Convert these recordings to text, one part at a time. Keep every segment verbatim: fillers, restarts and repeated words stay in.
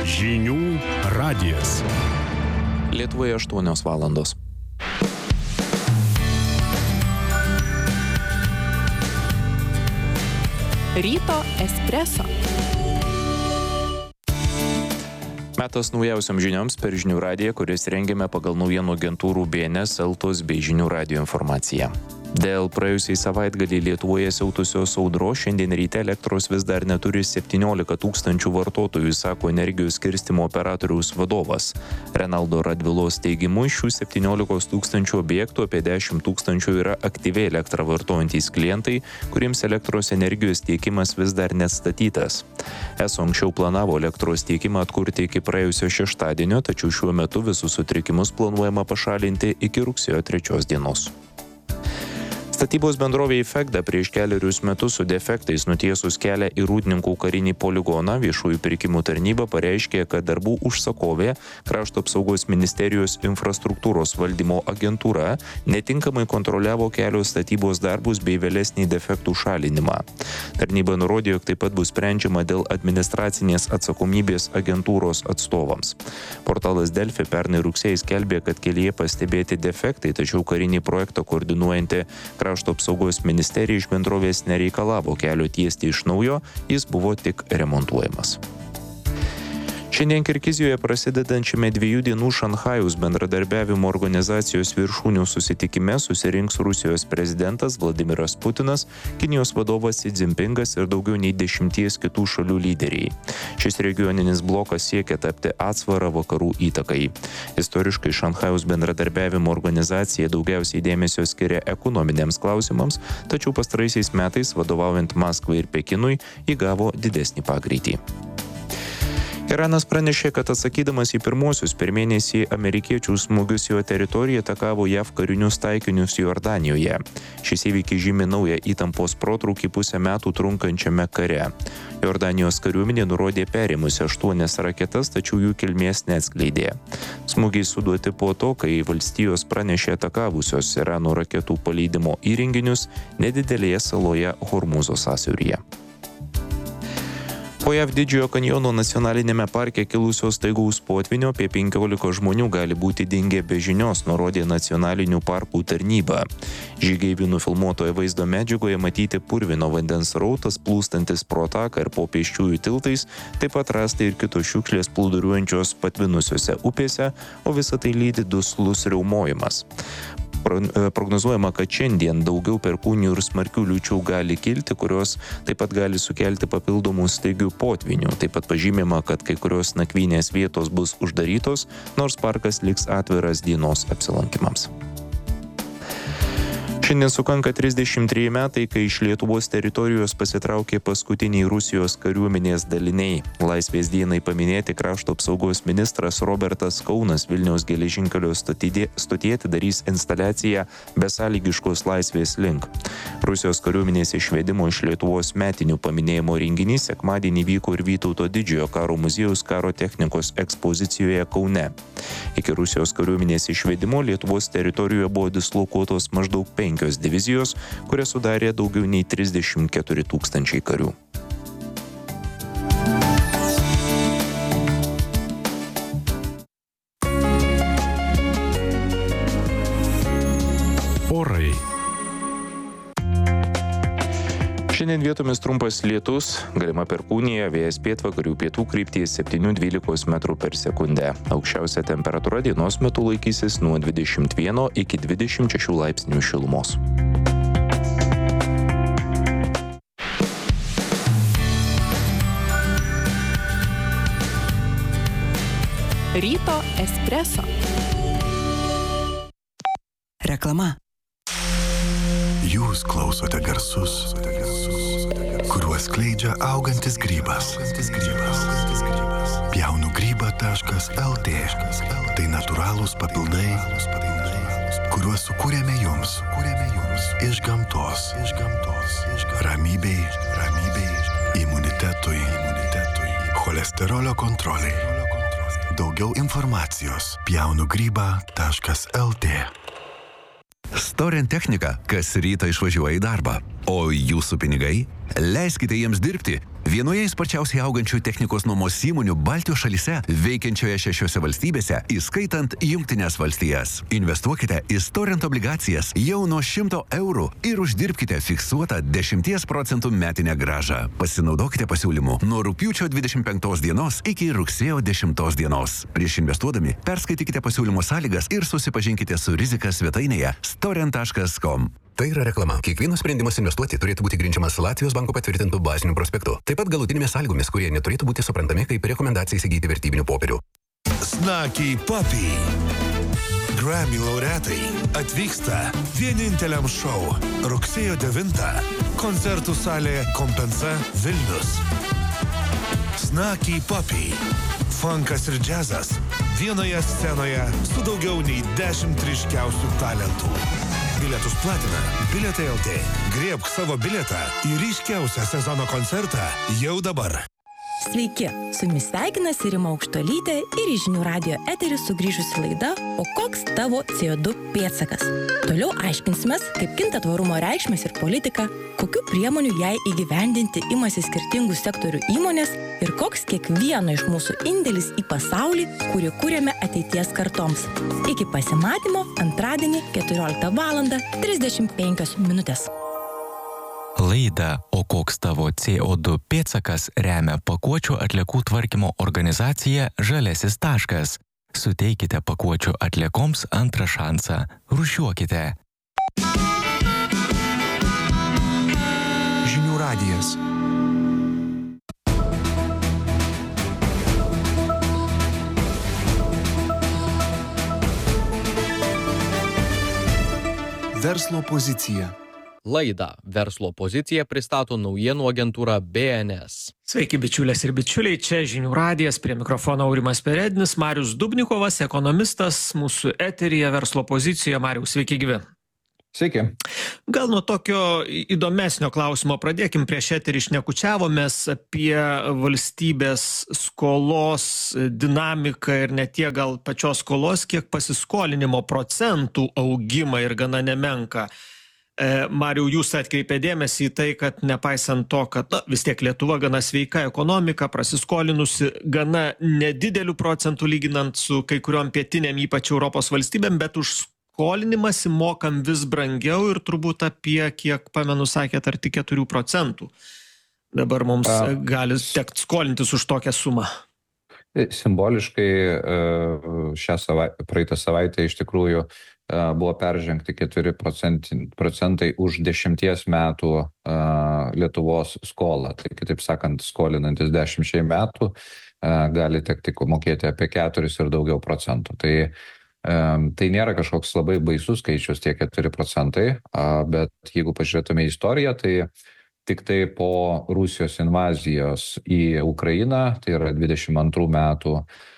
Žinių radijas. Lietuvoje aštuonios valandos. Ryto espreso. Metas naujausiam žinioms per Žinių radiją, kuris rengiame pagal naujienų agentūrų B N S, Eltos bei Žinių radijo informaciją. Dėl praėjusiai savaitgalį Lietuvoje siautusios audros šiandien ryte elektros vis dar neturi septyniolika tūkstančių vartotojų, sako energijos skirstymo operatoriaus vadovas. Renaldo Radvilos teigimu, šių septyniolikos tūkstančių objektų apie dešimt tūkstančių yra aktyviai elektrą vartojantys klientai, kuriems elektros energijos tiekimas vis dar neatstatytas. Eso anksčiau planavo elektros tiekimą atkurti iki praėjusio šeštadienio, tačiau šiuo metu visus sutrikimus planuojama pašalinti iki rugsėjo trečios dienos. Statybos bendrovė Ifegda prieš kelerius metus su defektais nutiesus kelią į Rūdninkų karinį poligoną viešųjų pirkimų tarnyba pareiškė, kad darbų užsakovė Krašto apsaugos ministerijos infrastruktūros valdymo agentūra netinkamai kontroliavo kelio statybos darbus bei vėlesnį defektų šalinimą. Tarnyba nurodė, jog taip pat bus sprendžiama dėl administracinės atsakomybės agentūros atstovams. Portalas Delfi pernai rugsėjį skelbė, kad kelyje pastebėti defektai, tačiau karinį projektą koordinuojanti Krašto apsaugos ministerija iš bendrovės nereikalavo kelio tiesti iš naujo, jis buvo tik remontuojamas. Šiandien Kirgizijoje prasidedančiame dviejų dienų Šanchajaus bendradarbiavimo organizacijos viršūnių susitikime susirinks Rusijos prezidentas Vladimiras Putinas, Kinijos vadovas Si Dzinpingas ir daugiau nei dešimties kitų šalių lyderiai. Šis regioninis blokas siekia tapti atsvarą vakarų įtakai. Istoriškai Šanchajaus bendradarbiavimo organizacija daugiausiai dėmesio skiria ekonominiams klausimams, tačiau pastaraisiais metais vadovaujant Maskvai ir Pekinui įgavo didesnį pagreitį. Iranas pranešė, kad atsakydamas į pirmosius per mėnesį amerikiečių smūgius jo teritoriją atakavo J A V karinius taikinius Jordanijoje. Šis įvykis žymi naują įtampos protrūkį pusę metų trunkančiame kare. Jordanijos kariuomenė nurodė perėmusi aštuonias raketas, tačiau jų kilmės neatskleidė. Smūgiai suduoti po to, kai valstijos pranešė atakavusios Irano raketų paleidimo įrenginius nedidelėje saloje Hormūzo sąsiauryje. Po J A V Didžiojo kanjono nacionalinėme parke kilusio staigaus potvynio apie penkiolika žmonių gali būti dingę be žinios, nurodė nacionalinių parkų tarnyba. Žygeivių nufilmuotoje vaizdo medžiagoje matyti purvino vandens srautas plūstantis pro taką ir po pėsčiųjų tiltais, taip pat rasta ir kitos šiukšlės plūduriuojančios patvinusiose upėse, o visą tai lydi duslus riaumojimas. Prognozuojama, kad šiandien daugiau perkūnijų ir smarkių liūčių gali kilti, kurios taip pat gali sukelti papildomų staigių potvynių. Taip pat pažymima, kad kai kurios nakvynės vietos bus uždarytos, nors parkas liks atviras dienos apsilankymams. Šiandien sukanka trisdešimt treji metai, kai iš Lietuvos teritorijos pasitraukė paskutiniai Rusijos kariuomenės daliniai. Laisvės dienai paminėti Krašto apsaugos ministras Robertas Kaunas Vilniaus geležinkelio stotyje atidarys instaliaciją Besąlygiškos laisvės link. Rusijos kariuomenės išvedimo iš Lietuvos metinių paminėjimo renginys sekmadienį vyko ir Vytauto Didžiojo karo muziejaus karo technikos ekspozicijoje Kaune. Iki Rusijos kariuomenės išvedimo Lietuvos teritorijoje buvo dislokuotos maždaug penkios divizijos, kurias sudarė daugiau nei trisdešimt keturi tūkstančiai karių. Orai. Šiandien vietomis trumpas lietus, galima perkūnija, vėjas pietvakarių pietų krypties septyni dvylika metrų per sekundę. Aukščiausia temperatūra dienos metu laikysis nuo dvidešimt vieno iki dvidešimt šešių laipsnių šilumos. Ryto espreso. Reklama. Jūs klausote garsus, kuriuos skleidžia augantis grybas. pjaunu grybą taškas el tė. Tai natūralūs papildai, kuriuos sukūrėme jums iš gamtos. Ramybei, imunitetui, cholesterolio kontroliai. Daugiau informacijos pjaunu grybą taškas el tė. Storent technika kas rytą išvažiuoja į darbą, o jūsų pinigai? Leiskite jiems dirbti Vienoje sparčiausiai augančių technikos nuomos įmonių Baltijos šalyse, veikiančioje šešiose valstybėse, įskaitant Jungtines valstijas. Investuokite į Storent obligacijas jau nuo šimto eurų ir uždirbkite fiksuotą dešimties procentų metinę grąžą. Pasinaudokite pasiūlymu nuo rugpjūčio dvidešimt penktos dienos iki rugsėjo dešimtos dienos. Prieš investuodami perskaitykite pasiūlymo sąlygas ir susipažinkite su rizika svetainėje storent taškas com. Tai yra reklama. Kiekvienas sprendimas investuoti turėtų būti grindžiamas Latvijos banko patvirtintų bazinių prospektų. Taip pat galutinėmis sąlygomis, kurie neturėtų būti suprantami kaip rekomendacija įsigyti vertybinių popierių. Snaky Puppy. Grammy laureatai atvyksta vieninteliam šou rugsėjo devintą. Koncertų salė Kompensa Vilnius. Snaky Puppy. Funkas ir džiazas vienoje scenoje su daugiau nei dešimt ryškiausių talentų. Bilietus platina Bilietai L T. Griebk savo bilietą į ryškiausią sezono koncertą jau dabar. Sveiki, su jumis sveikinasi Rima Aukštuolytė ir į Žinių radijo eterį sugrįžusi laida O koks tavo C O du pėdsakas? Toliau aiškinsimės, kaip kinta tvarumo reikšmės ir politika, kokių priemonių jai įgyvendinti imasi skirtingų sektorių įmonės ir koks kiekvieno iš mūsų indėlis į pasaulį, kurį kūrėme ateities kartoms. Iki pasimatymo antradienį keturioliktą valandą trisdešimt penkios minutės. Laidą O koks tavo C O du pėdsakas remia pakuočių atliekų tvarkymo organizacija Žaliasis taškas. Suteikite pakuočių atliekoms antrą šansą. Rūšiuokite. Žinių radijas. Verslo pozicija. Laidą Verslo pozicija pristato naujienų agentūra B N S. Sveiki bičiulės ir bičiuliai, čia Žinių radijas, prie mikrofono Aurimas Perednis, Marius Dubnikovas, ekonomistas, mūsų eteryje Verslo pozicijoje. Marius, sveiki gyvi. Sveiki. Gal nuo tokio įdomesnio klausimo pradėkim. Prieš eterį šnekučiavomės apie valstybės skolos dinamiką ir ne tiek gal pačios skolos, kiek pasiskolinimo procentų augimą ir gana nemenką. Mariau, jūs atkreipė dėmesį į tai, kad nepaisant to, kad na, vis tiek Lietuva gana sveika ekonomika, prasiskolinusi gana nedidelių procentų lyginant su kai kuriuom pietinėm, ypač Europos valstybėm, bet už skolinimąsi mokam vis brangiau ir turbūt apie, kiek pamenu, sakėt, arti keturių procentų. Dabar mums A, gali tekt skolintis už tokią sumą. Simboliškai šią savaitę, praeitą savaitę iš tikrųjų buvo peržengti keturi procentai už dešimties metų Lietuvos skolą. Tai kitaip sakant, skolinantis dešimčiai metų gali tekti mokėti apie keturis ir daugiau procentų. Tai, tai nėra kažkoks labai baisus skaičius tie keturi procentai, bet jeigu pažiūrėtume į istoriją, tai tik tai po Rusijos invazijos į Ukrainą, tai yra dvidešimt antrų metų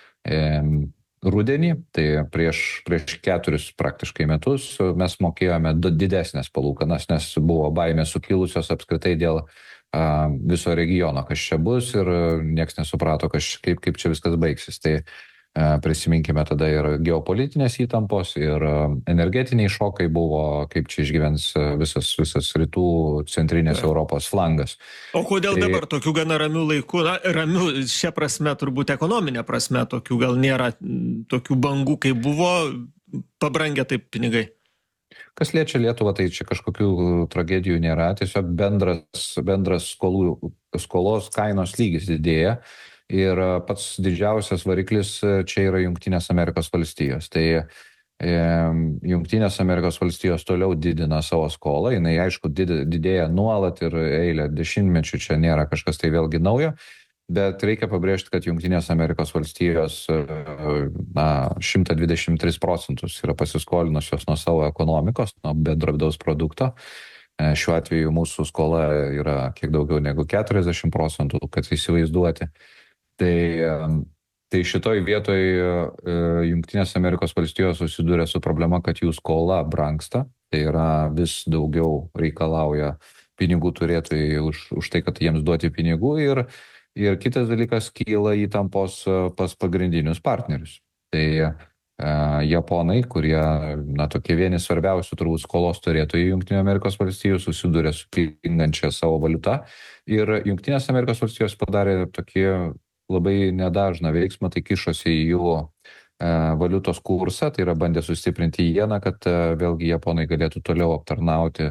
rudenį, tai prieš, prieš keturis praktiškai metus mes mokėjome didesnės palūkanas, nes buvo baimės sukilusios apskritai dėl a, viso regiono, kas čia bus ir nieks nesuprato, kas, kaip, kaip čia viskas baigsis. Tai a, prisiminkime tada ir geopolitinės įtampos, ir a, energetiniai šokai buvo, kaip čia išgyvens visas, visas rytų centrinės ja. Europos flangas. O kodėl tai... dabar tokių gana ramių laikų, na, ramių šia prasme, turbūt ekonominė prasme, tokių gal nėra tokių bangų, kaip buvo, pabrangę taip pinigai? Kas liečia Lietuvą, tai čia kažkokių tragedijų nėra, tiesiog bendras, bendras skolų, skolos kainos lygis didėja. Ir pats didžiausias variklis čia yra Jungtinės Amerikos valstijos. Tai e, Jungtinės Amerikos valstijos toliau didina savo skolą. Jinai, aišku, did, didėja nuolat ir eilę dešimtmečių, čia nėra kažkas tai vėlgi naujo. Bet reikia pabrėžti, kad Jungtinės Amerikos valstijos na, šimtas dvidešimt tris procentus yra pasiskolinusios nuo savo ekonomikos, nuo bendro vidaus produkto. Šiuo atveju mūsų skola yra kiek daugiau negu keturiasdešimt procentų, kad įsivaizduoti. Tai, tai šitoj vietoj Jungtinės Amerikos valstijos susiduria su problema, kad jų skola brangsta, tai yra vis daugiau reikalauja pinigų turėtojai už, už tai, kad jiems duoti pinigų ir, ir kitas dalykas kyla įtampos pas pagrindinius partnerius. Tai Japonai, kurie, na, tokie vieni svarbiausių turbūt skolos turėtojų Junktinių Amerikos valstijų, susidūrė su pingančia savo valiuta. Ir Junktinės Amerikos valstijos padarė tokį labai nedažną veiksmą, tai kišosi į jų valiutos kursą, tai yra bandė sustiprinti jeną, kad vėlgi Japonai galėtų toliau aptarnauti,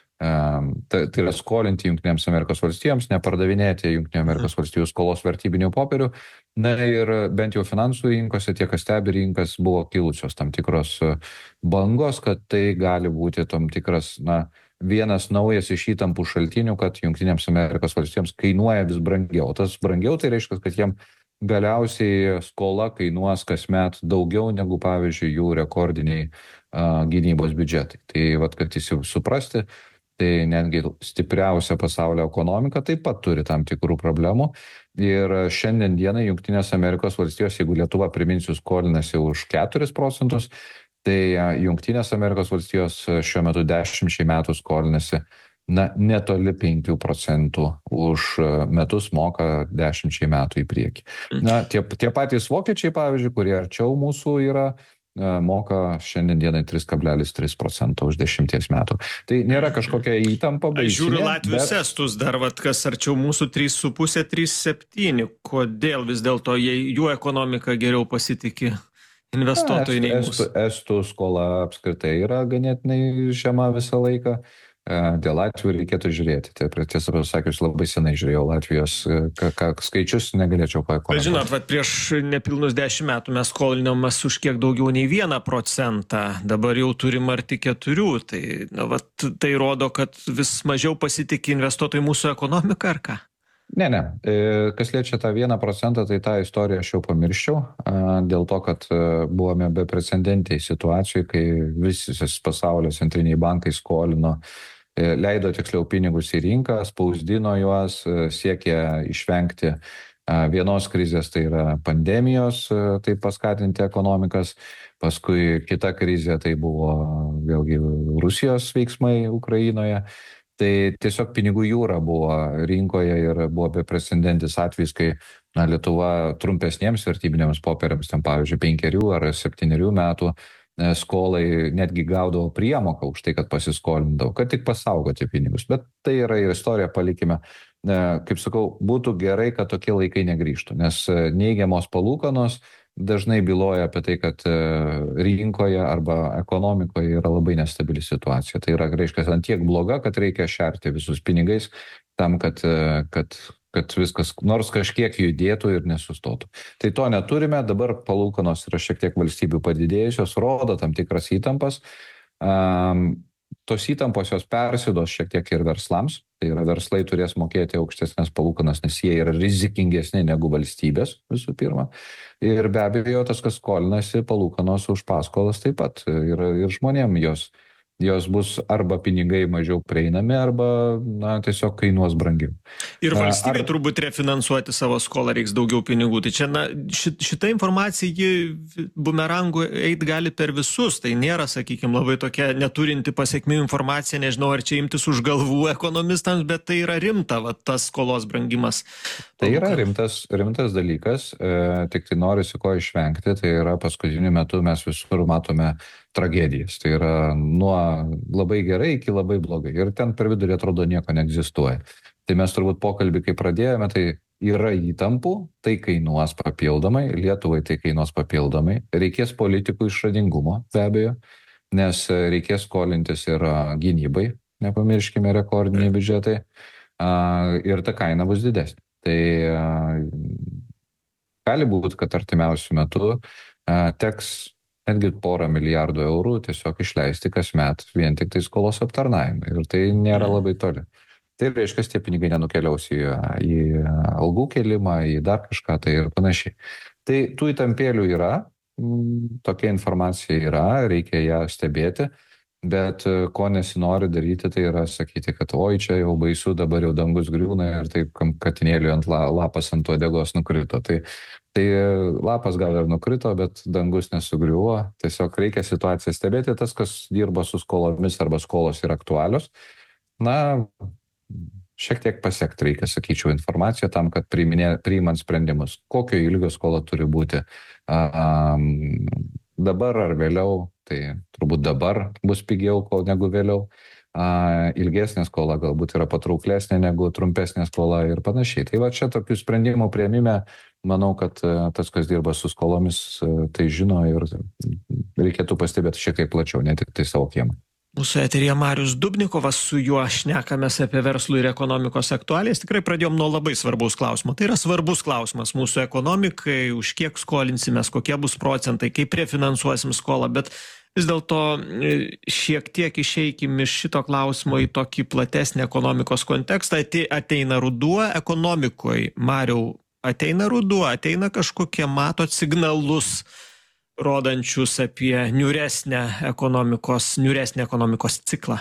tai, tai yra skolinti Junktinėms Amerikos valstijoms, nepardavinėti Junktinių Amerikos valstijų skolos vertybinių popierių. Na ir bent jau finansų rinkose, tiek kas stebi rinkas, buvo kilusios tam tikros bangos, kad tai gali būti tam tikras, na, vienas naujas iš įtampų šaltinių, kad Junktinėms Amerikos valstijoms kainuoja vis brangiau. Tas brangiau tai reiškia, kad jiem galiausiai skola kainuos kasmet daugiau negu, pavyzdžiui, jų rekordiniai a, gynybos biudžetai. Tai vat, kad jis jau suprasti, tai netgi stipriausia pasaulio ekonomika taip pat turi tam tikrų problemų. Ir šiandien dienai Junktinės Amerikos valstijos, jeigu Lietuva, priminsiu, skolinasi už keturis procentus, tai Junktinės Amerikos valstijos šiuo metu dešimčiai metų skolinasi, na, netoli penkių procentų už metus moka dešimčiai metų į priekį. Na, tie, tie patys vokiečiai, pavyzdžiui, kurie arčiau mūsų yra, moka šiandien dienai trys kablelis trys procento už dešimties metų. Tai nėra kažkokia įtampa baisinė. Aš žiūriu Latvijos bet... estus dar, vat, kas arčiau mūsų trys su puse, trys septyni. Kodėl vis dėlto jų ekonomika geriau pasitikė investuotojai nei mūsų? Estų, estų skola apskritai yra ganėtinai žema visą laiką. Dėl Latvijų reikėtų žiūrėti. Tai tiesą pasakius, labai senai žiūrėjau Latvijos ką, ką, skaičius, negalėčiau pakomentuoti. Bet žinot, vat, prieš nepilnus dešimt metų mes skolinomas už kiek daugiau nei vieną procentą, dabar jau turim arti keturių. Tai, na, vat, tai rodo, kad vis mažiau pasitikė investuotojai mūsų ekonomiką, ar ką? Ne, ne. Kas liečia tą vieną procentą, tai tą istoriją aš jau pamirščiau, dėl to, kad buvome beprecedentėj situacijoj, kai visis pasaulio centriniai bankai skolino, leido tiksliau pinigus į rinką, spausdino juos, siekė išvengti vienos krizės, tai yra pandemijos, tai paskatinti ekonomikas, paskui kita krizė, tai buvo vėlgi Rusijos veiksmai Ukrainoje. Tai tiesiog pinigų jūra buvo rinkoje ir buvo beprecedentis atvejis, kai na, Lietuva trumpesniems vertybiniams popieriams, ten pavyzdžiui, penkerių ar septynerių metų skolai netgi gaudavo priemoką už tai, kad pasiskolindavo, kad tik pasaugoti pinigus. Bet tai yra ir istorija, palikime. Kaip sakau, būtų gerai, kad tokie laikai negrįžtų, nes neigiamos palūkanos dažnai byloja apie tai, kad rinkoje arba ekonomikoje yra labai nestabili situacija. Tai yra, reiškia, ant tiek bloga, kad reikia šerti visus pinigais tam, kad, kad, kad viskas nors kažkiek judėtų ir nesustotų. Tai to neturime, dabar palūkanos yra šiek tiek valstybių padidėjusios, rodo tam tikras įtampas. Um, tos įtampos jos persidos šiek tiek ir verslams. Tai yra, verslai turės mokėti aukštesnės palūkanas, nes jie yra rizikingesni negu valstybės visų pirma. Ir be abejo, tas, kas skolinasi, palūkanos už paskolas taip pat. Ir, ir žmonėm jos, jos bus arba pinigai mažiau prieinami, arba na, tiesiog kainuos brangiau. Ir valstybė Ar... turbūt refinansuoti savo skolą reiks daugiau pinigų. Tai čia na, šit, šita informacija, ji bumerangu eit gali per visus. Tai nėra, sakykime, labai tokia neturinti pasiekmių informacija, nežinau, ar čia imtis už galvų ekonomistams, bet tai yra rimta, va, tas skolos brangimas. Tai yra rimtas, rimtas dalykas, e, tik tai norisi ko išvengti, tai yra paskutiniu metu mes visur matome tragedijas. Tai yra nuo labai gerai iki labai blogai. Ir ten per vidurį atrodo nieko neegzistuoja. Tai mes turbūt pokalbį, kai pradėjome, tai yra įtampų, tai kainuos papildomai, Lietuvai tai kainuos papildomai. Reikės politikų išradingumo, be abejo, nes reikės skolintis ir gynybai, nepamirškime, rekordiniai biudžetai, ir ta kaina bus didesnė. Tai gali būti, kad artimiausių metų teks netgi porą milijardų eurų tiesiog išleisti kasmet vien tik tai skolos aptarnavimui. Ir tai nėra labai toli. Tai reiškia, tie pinigai nenukeliaus į, į algų kelimą, į dar kažką tai ir panašiai. Tai tų įtampėlių yra, tokia informacija yra, reikia ją stebėti, bet ko nesinori daryti, tai yra sakyti, kad oi, čia jau baisu, dabar jau dangus griūna ir taip katinėliui ant la, lapas ant uodegos nukrito. Tai Tai lapas gal ir nukrito, bet dangus nesugriuvo. Tiesiog reikia situaciją stebėti. Tas, kas dirba su skolomis arba skolos yra aktualios, na, šiek tiek pasiekti reikia, sakyčiau, informaciją tam, kad priiminė, priimant sprendimus, kokio ilgio skola turi būti, um, dabar ar vėliau, tai turbūt dabar bus pigiau negu vėliau. A, ilgesnė skola galbūt yra patrauklesnė negu trumpesnė skola ir panašiai. Tai va čia tokių sprendimų priėmime, manau, kad tas, kas dirba su skolomis, tai žino ir reikėtų pastebėti šiek tiek plačiau, ne tik tai savo kiemą. Mūsų eteryje Marius Dubnikovas, su juo šnekamės apie verslų ir ekonomikos aktualijas. Tikrai pradėjom nuo labai svarbaus klausimo. Tai yra svarbus klausimas mūsų ekonomikai, už kiek skolinsimės, kokie bus procentai, kaip refinansuosim skolą, bet vis dėlto šiek tiek išeikim iš šito klausimo į tokį platesnį ekonomikos kontekstą. Ateina ruduo ekonomikoje. Mariau, ateina ruduo, ateina kažkokie, matot signalus rodančius apie niūresnę ekonomikos, niūresnę ekonomikos ciklą?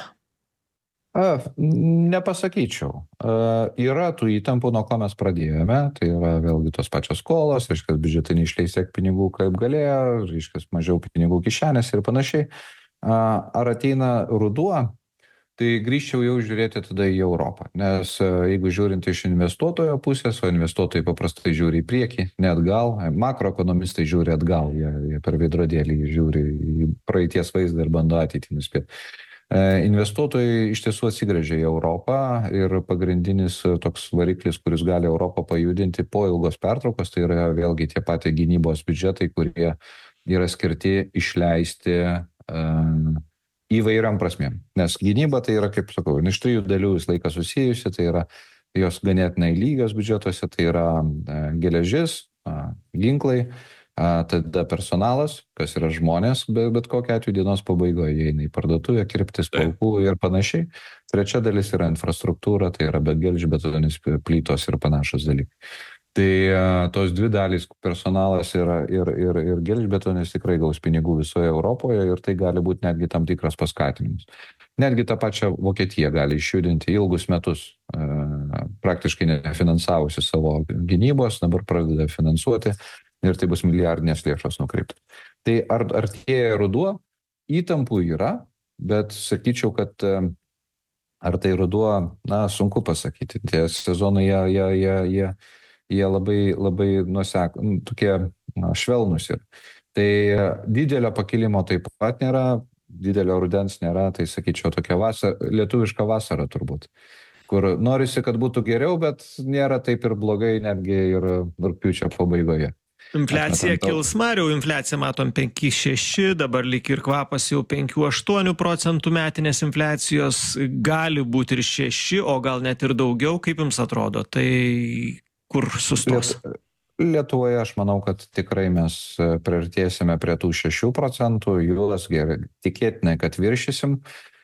A, nepasakyčiau. A, yra tų įtampų, nuo ko mes pradėjome, tai yra vėlgi tos pačios skolos, reiškia, biudžetai neišleis tiek pinigų, kaip galėjo, reiškia, mažiau pinigų kišenės ir panašiai. A, ar ateina ruduo, tai grįžčiau jau žiūrėti tada į Europą, nes jeigu žiūrint iš investuotojo pusės, o investuotojai paprastai žiūri į priekį, ne atgal, makroekonomistai žiūri atgal, jie, jie per veidrodėlį žiūri į praeities vaizdą ir bando ateitį nuspėti. Investuotojai iš tiesų atsigręžia į Europą ir pagrindinis toks variklis, kuris gali Europą pajudinti po ilgos pertraukos, tai yra vėlgi tie patys gynybos biudžetai, kurie yra skirti išleisti uh, įvairiam prasmėm. Nes gynyba tai yra, kaip sakau, iš trijų dalių vis laiką susijusi, tai yra jos ganėtinai lygios biudžetuose, tai yra uh, geležis, uh, ginklai, tada personalas, kas yra žmonės, bet, bet kokia atveju dienos pabaigoje įeina į parduotuvę, kirptis plaukų ir panašiai. Trečia dalis yra infrastruktūra, tai yra gelžbetonis, plytos ir panašus dalykai. Tai tos dvi dalys, personalas yra, ir, ir, ir gelžbetonis tikrai gaus pinigų visoje Europoje ir tai gali būti netgi tam tikras paskatinimas. Netgi tą pačią Vokietiją gali išjudinti ilgus metus, praktiškai nefinansavusi savo gynybos, dabar pradeda finansuoti. Ir tai bus milijardinės lėšos nukreiptos. Tai ar artėja ruduo, įtampų yra, bet sakyčiau, kad ar tai ruduo, na, sunku pasakyti. Tie sezonai, jie, jie, jie, jie, jie labai, labai nusek, tokie na, švelnus ir. Tai didelio pakilimo taip pat nėra, didelio rudens nėra, tai sakyčiau, tokia vasara, lietuviška vasara turbūt. Kur norisi, kad būtų geriau, bet nėra taip ir blogai, netgi ir rugpjūčio pabaigoje. Infliacija kils, Mariau, infliacija matom penki šeši, dabar lyg ir kvapas jau penki aštuoni procentų metinės infliacijos, gali būti ir šeši, o gal net ir daugiau, kaip jums atrodo, tai kur sustos? Lietuvoje aš manau, kad tikrai mes priartėsime prie tų šešių procentų, juos gerai, tikėtinai, kad viršysim,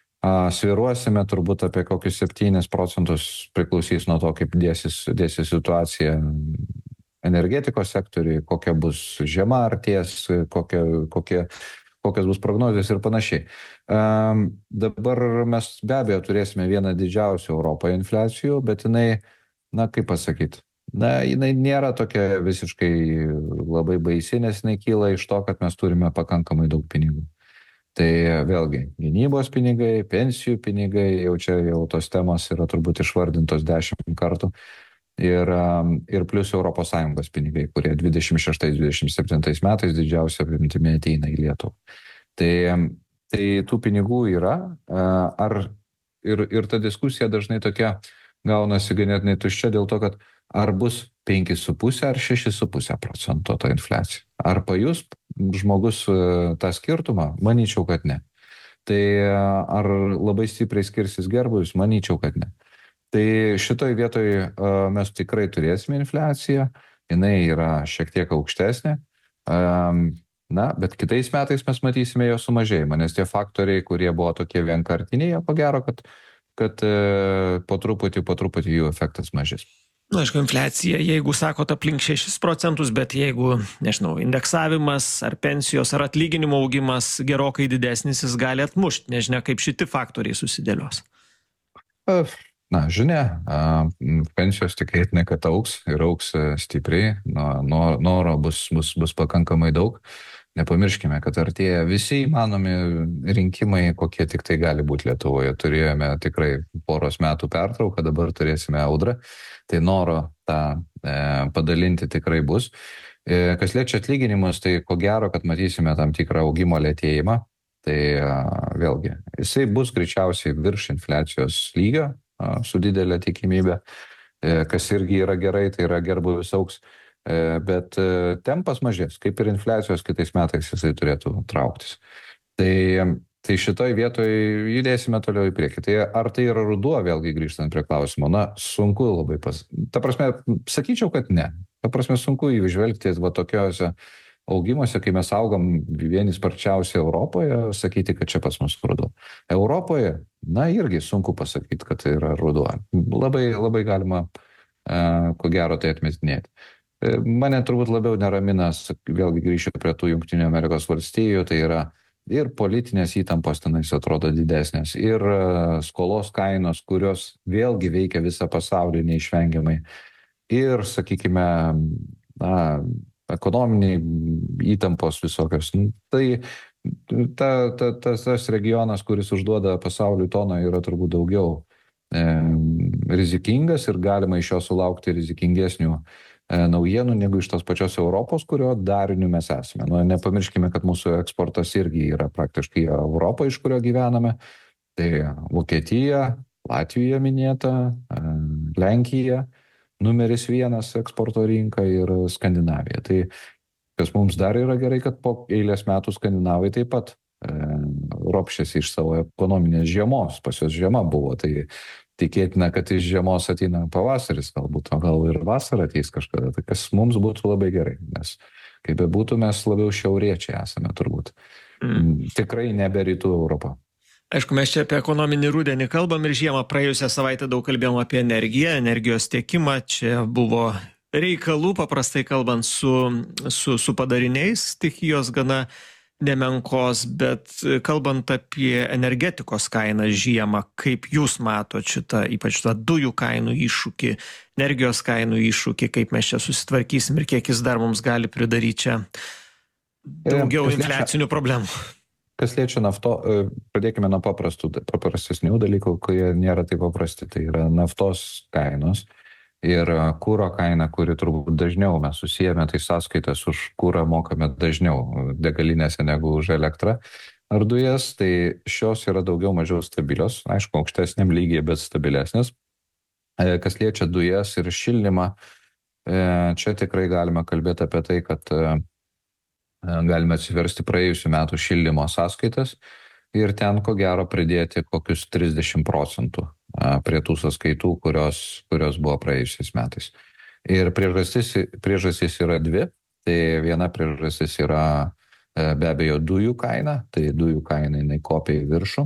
sviruosime turbūt apie kokius septynis procentus, priklausys nuo to, kaip dėsis, dėsis situacija energetikos sektoriui, kokia bus žiema arties, kokia, kokie, kokios bus prognozės ir panašiai. Um, dabar mes be abejo turėsime vieną didžiausių Europoje infliacijų, bet jinai, na kaip pasakyti, na jinai nėra tokia visiškai labai baisi, nes jinai kyla iš to, kad mes turime pakankamai daug pinigų. Tai vėlgi, gynybos pinigai, pensijų pinigai, jau čia jau tos temos yra turbūt išvardintos dešimt kartų. Ir, ir plus Europos Sąjungos pinigai, kurie dvidešimt šeštais dvidešimt septintais metais didžiausia apimtimi ateina į Lietuvą. Tai, tai tų pinigų yra, ar, ir, ir ta diskusija dažnai tokia gaunasi ganėtinai tuščia dėl to, kad ar bus penki su puse ar šeši su puse procento ta infliacija. Ar pajus žmogus tą skirtumą? Manyčiau, kad ne. Tai ar labai stipriai skirsis gerbūvis? Manyčiau, kad ne. Tai šitoj vietoj uh, mes tikrai turėsime infliaciją, jinai yra šiek tiek aukštesnė, um, na, bet kitais metais mes matysime jo sumažėjimą, nes tie faktoriai, kurie buvo tokie vienkartiniai, jie pagero, kad, kad uh, po truputį, po truputį jų efektas mažės. Na, aišku, infliacija, jeigu sakot aplink šešis procentus, bet jeigu, nežinau, indeksavimas ar pensijos ar atlyginimo augimas gerokai didesnis, jis gali atmušti, nežinia, kaip šitie faktoriai susidėlios. Uh. Na, žinia, pensijos tikėtinai, kad augs ir augs stipriai, noro bus, bus, bus pakankamai daug. Nepamirškime, kad artėja visi įmanomi rinkimai, kokie tik tai gali būti Lietuvoje. Turėjome tikrai poros metų pertrauką, dabar turėsime audrą. Tai noro tą padalinti tikrai bus. Kas liečia atlyginimus, tai ko gero, kad matysime tam tikrą augimo lėtėjimą. Tai vėlgi, jisai bus greičiausiai virš infliacijos lygio su didelė tikimybė, kas irgi yra gerai, tai yra gerbūvis augs. Bet tempas mažės, kaip ir infliacijos kitais metais jisai turėtų trauktis. Tai, tai šitoj vietoj judėsime toliau į priekį. Tai ar tai yra ruduo, vėlgi grįžtant prie klausimo, na, sunku labai pas... Ta prasme, sakyčiau, kad ne. Ta prasme, sunku įžvelgti va tokiuose augimuose, kai mes augam vieni sparčiausiai Europoje, sakyti, kad čia pas mus ruduo. Europoje, na, irgi sunku pasakyti, kad tai yra ruduo. Labai, labai galima, ko gero, tai atmetinėti. Mane turbūt labiau neramina, vėlgi grįšiu prie tų Jungtinių Amerikos valstijų, tai yra ir politinės įtampos tenais atrodo didesnės, ir skolos kainos, kurios vėlgi veikia visą pasaulį neišvengiamai, ir, sakykime, na, ekonominiai įtampos visokios. Tai ta, ta, tas, tas regionas, kuris užduoda pasauliui toną, yra turbūt daugiau e, rizikingas ir galima iš jo sulaukti rizikingesnių naujienų negu iš tos pačios Europos, kurio dariniu mes esame. Nu, nepamirškime, kad mūsų eksportas irgi yra praktiškai Europa, iš kurio gyvename. Tai Vokietija, Latvija minėta, Lenkija, numeris vienas eksporto rinka ir Skandinavija. Tai kas mums dar yra gerai, kad po eilės metų Skandinavai taip pat e, ropšėsi iš savo ekonominės žiemos. Pas jos žiema buvo, tai tikėtina, kad iš žiemos ateina pavasaris, galbūt, o gal ir vasara ateis kažkada, tai kas mums būtų labai gerai, nes kaip bebūtų, mes labiau šiauriečiai esame turbūt. Mm. Tikrai nebe rytų Europą. Aišku, mes čia apie ekonominį rudenį kalbam ir žiemą. Praėjusią savaitę daug kalbėjom apie energiją, energijos tiekimą. Čia buvo reikalų, paprastai kalbant, su, su, su padariniais stichijos gana nemenkos, bet kalbant apie energetikos kainą žiemą, kaip jūs matot šitą, ypač tą dujų kainų iššūkį, energijos kainų iššūkį, kaip mes čia susitvarkysim ir kiek jis dar mums gali pridaryti čia daugiau e, infliacinių liečia, problemų? Kas liečia nafto, pradėkime nuo paprastų, paprastesnių dalykų, kurie nėra taip paprasti, tai yra naftos kainos. Ir kūro kaina, kuri turbūt dažniau mes susijėme, tai sąskaitas už kūrą mokame dažniau degalinėse negu už elektrą ar dujas, tai šios yra daugiau mažiau stabilios, aišku, aukštesniam lygiai, bet stabilesnės. Kas liečia dujas ir šildymą, čia tikrai galime kalbėti apie tai, kad galime atsiversti praėjusių metų šildymo sąskaitas ir ten ko gero pridėti kokius trisdešimt procentų prie tų sąskaitų, kurios, kurios buvo praėjusiais metais. Ir priežastis, priežastis yra dvi. Tai viena priežastis yra be abejo dujų kaina, tai dujų kaina jinai kopia į viršų.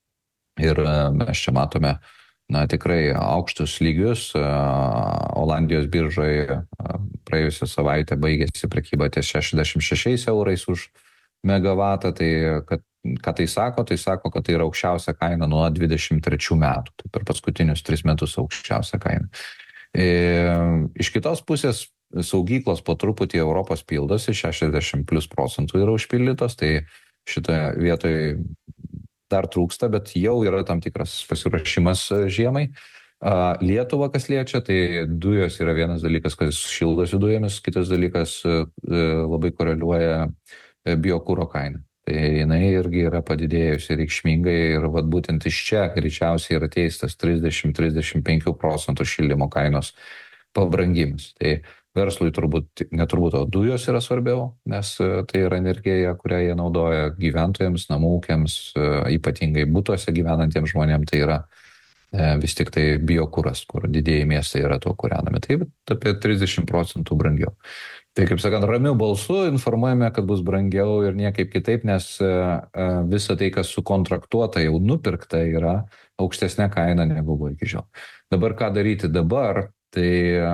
Ir mes čia matome na, tikrai aukštus lygius. Olandijos biržoje praėjusią savaitę baigėsi prekyba ties šešiasdešimt šešiais eurais už megavatą, tai kad ką tai sako, tai sako, kad tai yra aukščiausia kaina nuo dvidešimt trečių metų, tai per paskutinius tris metus aukščiausia kaina. E, iš kitos pusės saugyklos po truputį Europos pildosi, šešiasdešimt plus procentų yra užpildytos, tai šitoje vietoje dar trūksta, bet jau yra tam tikras pasiruošimas žiemai. Lietuva, kas liečia, tai dujos yra vienas dalykas, kas šildosi dujomis, kitas dalykas labai koreliuoja biokuro kaina. Tai jinai irgi yra padidėjusi reikšmingai ir vat būtent iš čia greičiausiai yra teistas trisdešimt iki trisdešimt penkių procentų šildymo kainos pabrangimas. Tai verslui turbūt, neturbūt, o dujos yra svarbiau, nes tai yra energija, kurią jie naudoja gyventojams, namūkiams, ypatingai butuose gyvenantiems žmonėms, tai yra vis tik tai biokuras, kur didieji miestai yra to kūrenami. Tai apie trisdešimt procentų brangiau. Tai, kaip sakant, ramiu balsu informuojame, kad bus brangiau ir niekaip kitaip, nes visa tai, kas sukontraktuota, jau nupirkta, yra aukštesnė kaina negu buvo iki šiol. Dabar ką daryti dabar, tai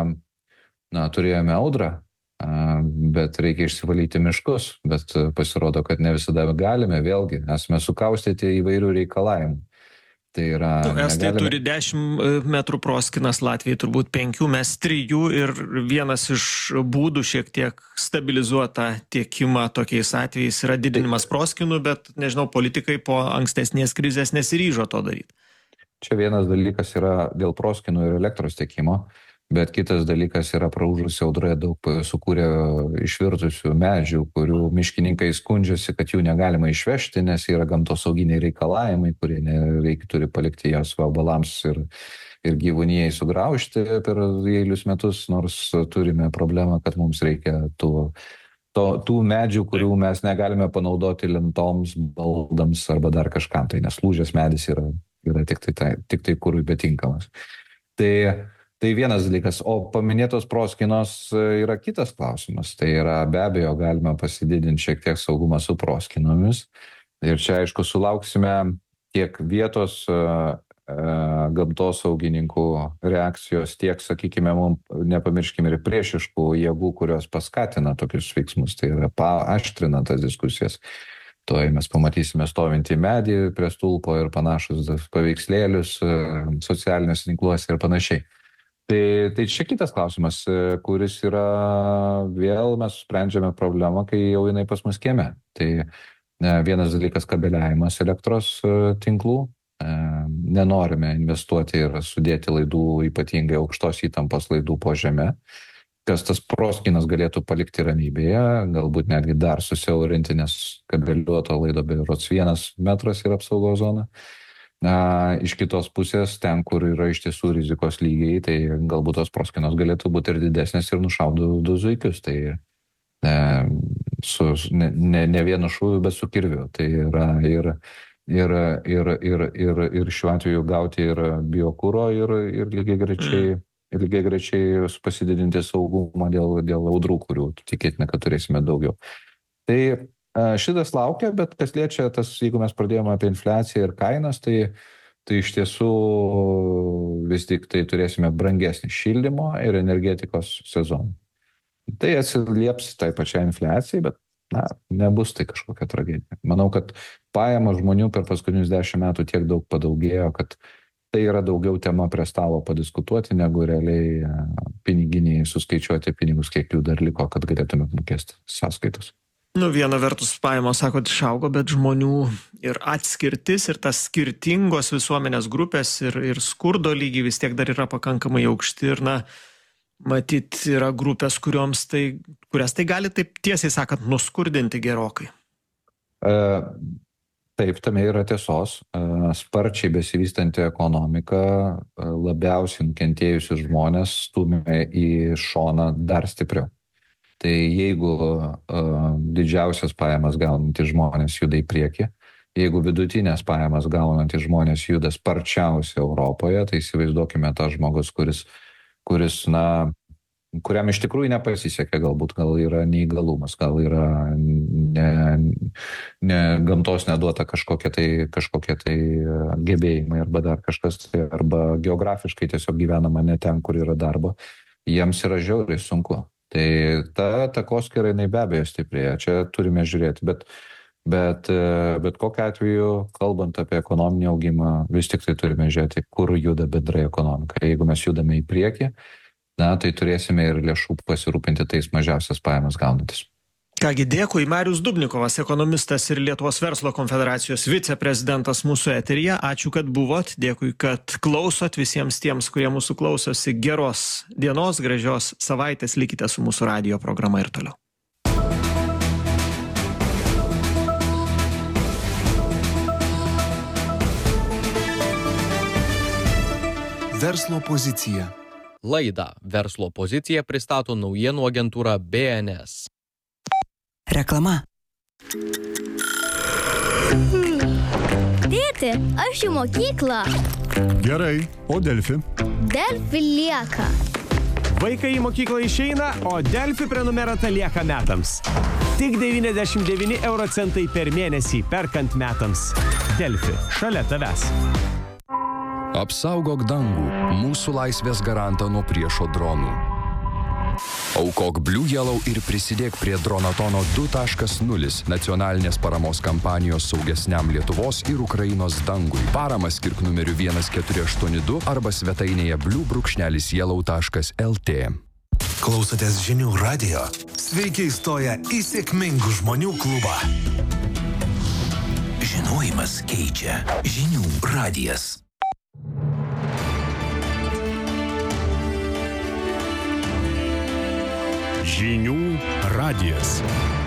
na, turėjome audrą, bet reikia išsivalyti miškus, bet pasirodo, kad ne visada galime, vėlgi, esame sukaustyti įvairių reikalavimų. Tai yra, nu, Estai negalime... turi dešimt metrų proskinas, Latvijai turbūt penkių, mes trijų ir vienas iš būdų šiek tiek stabilizuotą tiekimą tokiais atvejais yra didinimas proskinų, bet, nežinau, politikai po ankstesnės krizės nesiryžo to daryti. Čia vienas dalykas yra dėl proskinų ir elektros tiekimo. bet kitas dalykas yra praūžusi audra, daug sukūrė išvirtusių medžių, kurių miškininkai skundžiasi, kad jų negalima išvežti, nes yra gamtosauginiai reikalavimai, kurie reikia turi palikti jos vabalams ir, ir gyvūnijai sugraužti per eilius metus, nors turime problemą, kad mums reikia tų To, tų medžių, kurių mes negalime panaudoti lentoms, baldams arba dar kažkam, tai nes lūžęs medis yra, yra tik tai, tai, tik tai kurui betinkamas. Tai, tai vienas dalykas, o paminėtos proskynos yra kitas klausimas, tai yra be abejo galima pasididinti šiek tiek saugumą su proskynomis ir čia aišku sulauksime tiek vietos gamtosaugininkų reakcijos, tiek, sakykime, mums nepamirškime ir priešiškų jėgų, kurios paskatina tokius veiksmus, tai yra paaštrina tas diskusijas. Tuoj mes pamatysime stovintį medį prie stulpo ir panašus paveikslėlius socialiniuose tinkluose ir panašiai. Tai, tai čia kitas klausimas, kuris yra, vėl mes sprendžiame problemą, kai jau jinai pas mus kieme. Tai vienas dalykas kabeliavimas elektros tinklų. Nenorime investuoti ir sudėti laidų, ypatingai aukštos įtampos laidų po žeme, kas tas proskynas galėtų palikti ramybėje, galbūt netgi dar susiaurinti, nes kabeliuoto laido berods vienas metras yra apsaugos zona. Na, iš kitos pusės, ten, kur yra iš tiesų rizikos lygiai, tai galbūt tos proskynos galėtų būti ir didesnės ir nušaudo du zuikius. Tai ne, su, ne, ne, ne vienu šūviu, bet su kirviu. Tai yra ir Ir, ir, ir, ir, ir šiuo atveju gauti ir biokuro ir, ir lygiai grečiai, ir lygiai grečiai pasididinti saugumą dėl, dėl audrų, kurių tikėtina, kad turėsime daugiau. Tai šitas laukia, bet kas liečia tas, jeigu mes pradėjome apie infliaciją ir kainas, tai, tai iš tiesų vis tik tai turėsime brangesnį šildymo ir energetikos sezoną. Tai atsilieps tai pačiai infliacijai, bet na, nebus tai kažkokia tragedija. Manau, kad pajamos žmonių per paskutinius dešimt metų tiek daug padaugėjo, kad tai yra daugiau tema prie stalo padiskutuoti, negu realiai piniginiai suskaičiuoti pinigus, kiek jų dar liko, kad galėtume mokėti sąskaitos. Nu, viena vertus pajamos, sakot, išaugo, bet žmonių ir atskirtis, ir tas skirtingos visuomenės grupės, ir, ir skurdo lygiai vis tiek dar yra pakankamai aukšti, ir na, matyt, yra grupės, kurioms tai, kurias tai gali taip tiesiai sakant nuskurdinti gerokai. E, taip, tame yra tiesos. E, sparčiai besivystanti ekonomika labiausiai nukentėjusius žmonės stumia į šoną dar stipriau. Tai jeigu e, didžiausias pajamas gaunantys žmonės juda į priekį, jeigu vidutinės pajamas gaunantys žmonės juda sparčiausiai Europoje, tai įsivaizduokime tą žmogus, kuris kuris, na, kuriam iš tikrųjų nepasisekė, galbūt gal yra neįgalumas, gal yra ne, ne, gamtos neduota kažkokie tai, kažkokie tai gebėjimai arba dar kažkas, tai, arba geografiškai tiesiog gyvenama ne ten, kur yra darbo, jiems yra žiauriai sunku. Tai ta takoskyra jinai be abejo stiprėja, čia turime žiūrėti, bet, bet, bet kokiu atveju, kalbant apie ekonominį augimą, vis tik tai turime žiūrėti, kur juda bendrai ekonomika. Jeigu mes judame į priekį, na, tai turėsime ir lėšų pasirūpinti tais mažiausias pajamas gaunantis. Kągi, dėkui. Marius Dubnikovas, ekonomistas ir Lietuvos verslo konfederacijos viceprezidentas mūsų eteryje. Ačiū, kad buvot. Dėkui, kad klausot. Visiems tiems, kurie mūsų klausosi, geros dienos, gražios savaitės. Likite su mūsų radijo programa ir toliau. Verslo pozicija. Laidą Verslo pozicija pristato naujienų agentūra B N S. Reklama. Tėti, aš į mokyklą. Gerai, o Delfi? Delfi lieka. Vaikai į mokyklą išeina, o Delfi prenumerata lieka metams. Tik devyniasdešimt devyni euro centai per mėnesį perkant metams. Delfi, šalia tavęs. Apsaugok dangų, mūsų laisvės garantą nuo priešo dronų. Aukok Blue Yellow ir prisidėk prie Dronatono du taškas nulis nacionalinės paramos kampanijos saugesniam Lietuvos ir Ukrainos dangui. Paramą skirk numeriu vienas keturi aštuoni du arba svetainėje blue brūkšnelis yellow taškas l t. Klausotės žinių radijo. Sveiki įstoję į sėkmingų žmonių klubą. Žinojimas keičia. Žinių radijas. Žinių radijas.